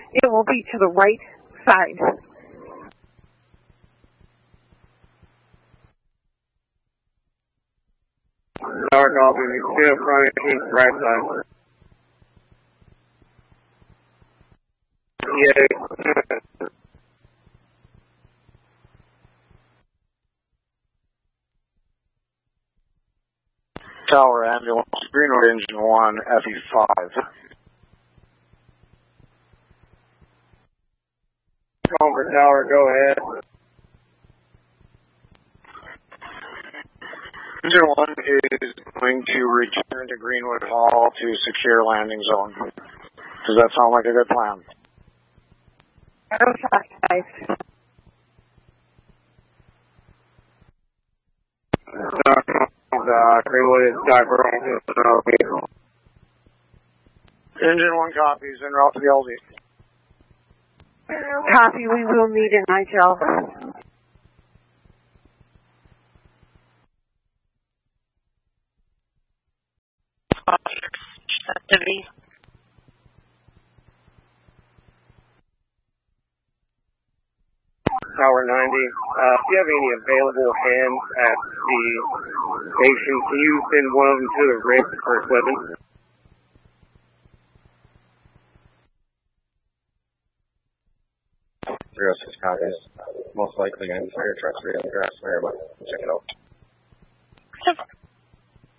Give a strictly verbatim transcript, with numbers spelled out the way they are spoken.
It will be to the right side. Tower copy, still front eighteenth, right side. Yeah. Tower ambulance, Greenwood engine one, F E five. Conference tower, go ahead. Engine one is going to return to Greenwood Hall to secure landing zone. Does that sound like a good plan? Guys. Uh, Greenwood is diver on vehicle. Engine one copies, en route to the L Z. Copy, we will need an I G L. Activity. Tower ninety, uh, if you have any available hands at the station, can you send one of them to the rig for equipment? three oh six copies. Most likely going to be fire trucks, three oh grass fire, but check it out.